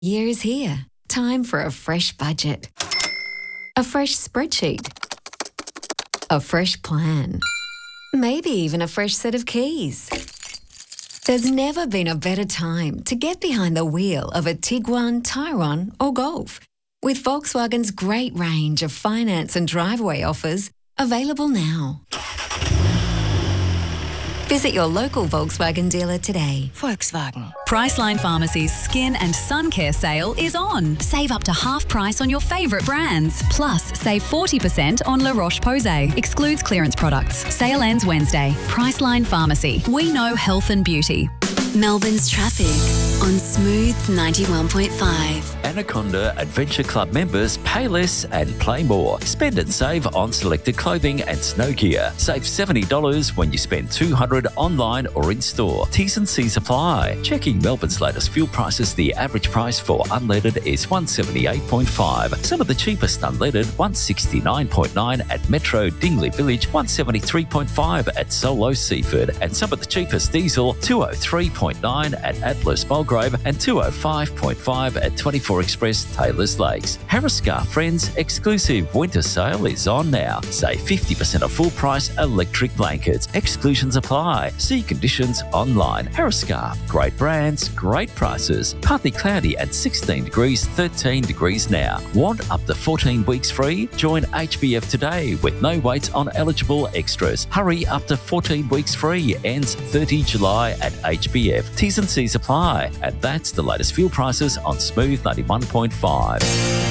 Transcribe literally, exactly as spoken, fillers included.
Year is here. Time for a fresh budget. A fresh spreadsheet. A fresh plan. Maybe even a fresh set of keys. There's never been a better time to get behind the wheel of a Tiguan, Tyrone or Golf, with Volkswagen's great range of finance and driveway offers available now. Visit your local Volkswagen dealer today. Volkswagen. Priceline Pharmacy's Skin and Sun Care sale is on. Save up to half price on your favourite brands. Plus, save forty percent on La Roche-Posay. Excludes clearance products. Sale ends Wednesday. Priceline Pharmacy. We know health and beauty. Melbourne's traffic on Smooth ninety-one point five. Anaconda Adventure Club members pay less and play more. Spend and save on selected clothing and snow gear. Save seventy dollars when you spend two hundred dollars online or in store. T's and C's apply. Checking Melbourne's latest fuel prices, the average price for unleaded is one seventy-eight point five. Some of the cheapest unleaded, one sixty-nine point nine at Metro Dingley Village, one seventy-three point five at Solo Seaford, and some of the cheapest diesel, two oh three point nine at Atlas Mulgrove and two oh five point five at twenty-four Express Taylors Lakes. Harriscar Friends exclusive winter sale is on now. Save fifty percent off full price electric blankets. Exclusions apply. See conditions online. Harriscar. Great brands, great prices. Partly cloudy at sixteen degrees, thirteen degrees now. Want up to fourteen weeks free? Join H B F today with no wait on eligible extras. Hurry, up to fourteen weeks free. Ends thirtieth of July at H B F. T's and C's apply. And that's the latest fuel prices on Smooth ninety-one point five.